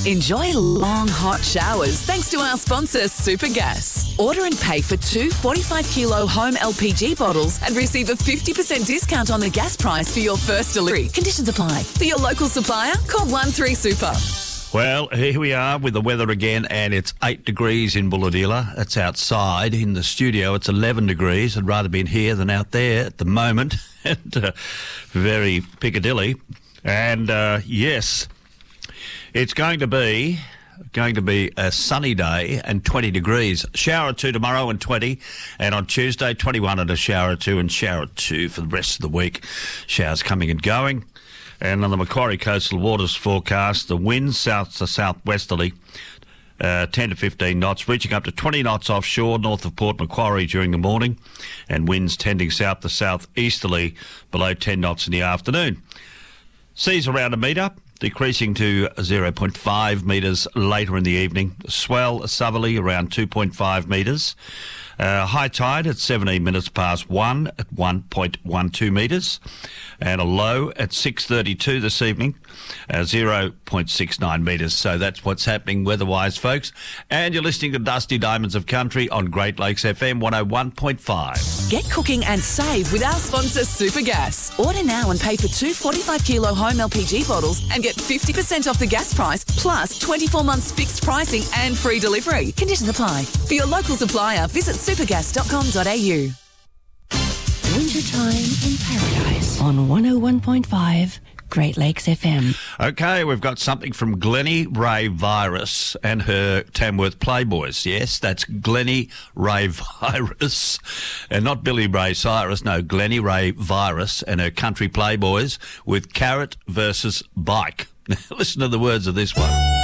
Enjoy long, hot showers thanks to our sponsor, Supergas. Order and pay for 2 45-kilo home LPG bottles and receive a 50% discount on the gas price for your first delivery. Conditions apply. For your local supplier, call 13Super. Well, here we are with the weather again, and it's 8 degrees in Bulahdelah. It's outside. In the studio, it's 11 degrees. I'd rather be in here than out there at the moment. And very Piccadilly. And, yes, it's going to be a sunny day and 20 degrees. Shower or two tomorrow and 20. And on Tuesday, 21 and a shower or two and shower or two for the rest of the week. Showers coming and going. And on the Macquarie Coastal Waters forecast, the winds south to southwesterly, 10 to 15 knots, reaching up to 20 knots offshore north of Port Macquarie during the morning, and winds tending south to southeasterly below 10 knots in the afternoon. Seas around a metre, decreasing to 0.5 metres later in the evening. Swell southerly around 2.5 metres. High tide at 17 minutes past 1 at 1.12 metres, and a low at 6:32 this evening, 0.69 metres. So that's what's happening weather-wise, folks. And you're listening to Dusty Diamonds of Country on Great Lakes FM 101.5. Get cooking and save with our sponsor, Supergas. Order now and pay for 2 45-kilo home LPG bottles and get 50% off the gas price, plus 24 months fixed pricing and free delivery. Conditions apply. For your local supplier, visit supergas.com.au. Wintertime in Paradise on 101.5 Great Lakes FM. Okay, we've got something from Glennie Ray Virus and her Tamworth Playboys. Yes, that's Glennie Ray Virus, and not Billy Ray Cyrus. No, Glennie Ray Virus and her Country Playboys with Carrot versus Bike. Listen to the words of this one.